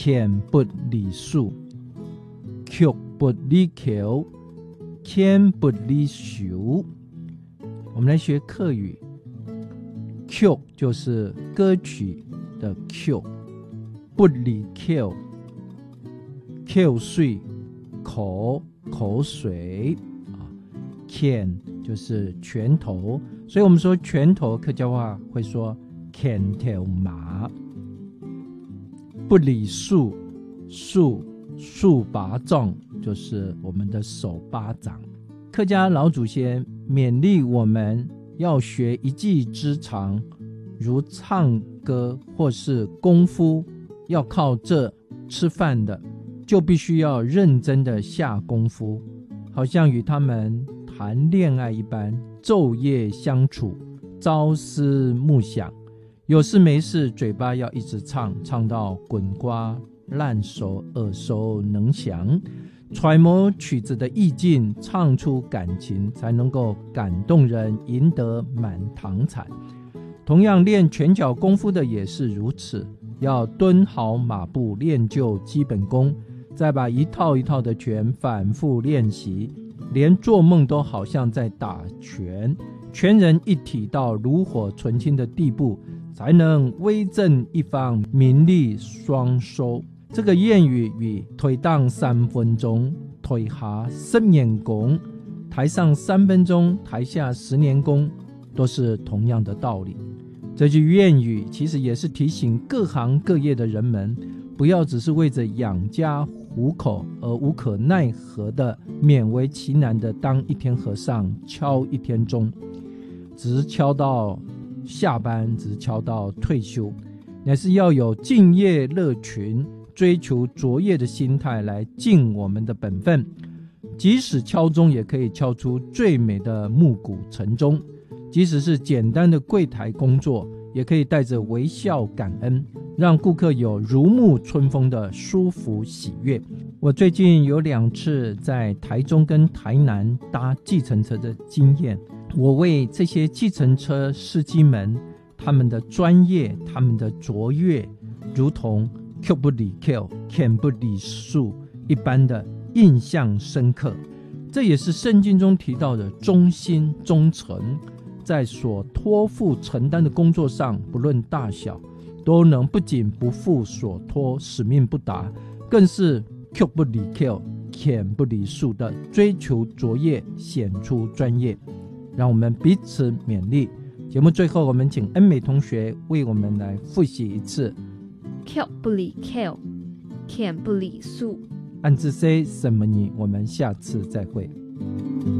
欠不离数，曲不离口，欠不离手。我们来学客语，曲就是歌曲的曲，不离口，口水口水欠就是拳头，所以我们说拳头，客家话会说拳头马。不离数，数巴掌就是我们的手巴掌。客家老祖先勉励我们要学一技之长，如唱歌或是功夫，要靠这吃饭的，就必须要认真的下功夫，好像与他们谈恋爱一般，昼夜相处，朝思暮想，有事没事嘴巴要一直唱到滚瓜烂熟，耳熟能详，揣摩曲子的意境，唱出感情，才能够感动人，赢得满堂彩。同样练拳脚功夫的也是如此，要蹲好马步，练就基本功，再把一套一套的拳反复练习，连做梦都好像在打拳，全人一体到炉火纯青的地步，才能威震一方，名利双收。这个谚语与腿当3分钟，腿下10年功，台上3分钟，台下10年功，都是同样的道理。这句谚语其实也是提醒各行各业的人们，不要只是为着养家糊口而无可奈何的勉为其难的当一天和尚敲一天钟，只敲到下班，只敲到退休，乃是要有敬业乐群，追求卓越的心态来尽我们的本分。即使敲钟也可以敲出最美的暮鼓晨钟，即使是简单的柜台工作，也可以带着微笑感恩，让顾客有如沐春风的舒服喜悦。我最近有2次在台中跟台南搭计程车的经验，我为这些计程车司机们他们的专业，他们的卓越，如同口不离口，拳不离数一般的印象深刻。这也是圣经中提到的忠心忠诚，在所托付承担的工作上，不论大小，都能不仅不负所托，使命不达，更是口不离口，拳不离数的追求卓越，显出专业。让我们彼此勉励。节目最后，我们请恩美同学为我们来复习一次口不离口，拳不离数。 按字 say 什么你，我们下次再会。